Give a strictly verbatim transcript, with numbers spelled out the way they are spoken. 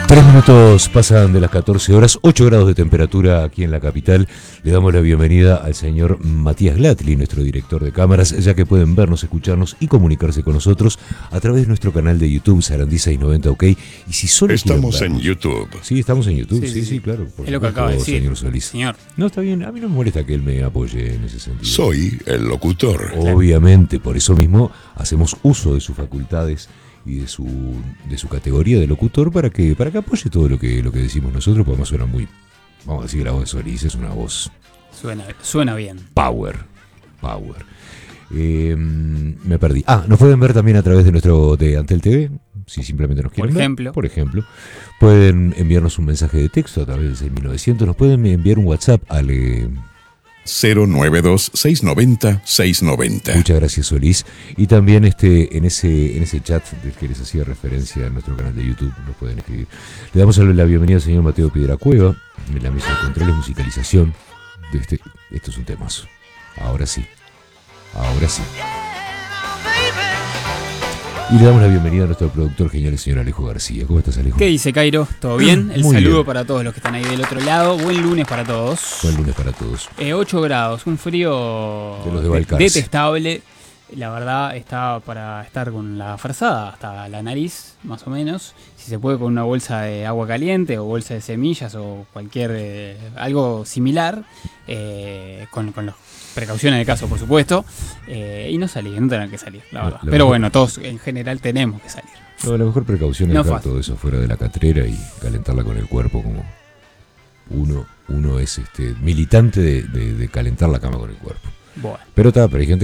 Tres minutos pasan de las catorce horas, ocho grados de temperatura aquí en la capital. Le damos la bienvenida al señor Matías Glatli, nuestro director de cámaras, ya que pueden vernos, escucharnos y comunicarse con nosotros a través de nuestro canal de YouTube, Sarandí seiscientos noventa OK. Y si solo estamos vernos, en YouTube. Sí, estamos en YouTube, sí, sí, sí, sí claro. Por es lo que acaba de decir, señor Solís. Señor. No, está bien, a mí no me molesta que él me apoye en ese sentido. Soy el locutor. Obviamente, por eso mismo hacemos uso de sus facultades y de su de su categoría de locutor para que para que apoye todo lo que lo que decimos nosotros, porque además suena muy, vamos a decir, la voz de Solís es una voz suena suena bien, power power eh, me perdí. Ah, nos pueden ver también a través de nuestro de Antel T V, si simplemente nos quieren por ver. ejemplo por ejemplo pueden enviarnos un mensaje de texto a través del seis mil novecientos, nos pueden enviar un WhatsApp al eh, cero nueve dos, seis nueve cero, seis nueve cero. Muchas gracias, Solís. Y también este en ese en ese chat del que les hacía referencia en nuestro canal de YouTube nos pueden escribir. Le damos la bienvenida al señor Mateo Piedracueva en la mesa de controles, musicalización de este. Esto es un temazo. Ahora sí. Ahora sí. Y le damos la bienvenida a nuestro productor genial, el señor Alejo García. ¿Cómo estás, Alejo? ¿Qué dice, Cairo? ¿Todo bien? El Muy saludo bien. para todos los que están ahí del otro lado. Buen lunes para todos. Buen lunes para todos. Eh, ocho grados, un frío De los de Balcarce. detestable. La verdad está para estar con la frazada hasta la nariz, más o menos. Si se puede con una bolsa de agua caliente o bolsa de semillas o cualquier eh, algo similar, eh, con, con las precauciones del caso, por supuesto. Eh, y no salir, no tener que salir, la verdad. La Pero mejor- bueno, todos en general tenemos que salir. No, la mejor precaución es No dejar fácil. todo eso fuera de la catrera y calentarla con el cuerpo, como uno uno es este militante de, de, de calentar la cama con el cuerpo. Bueno. Pero está, pero hay gente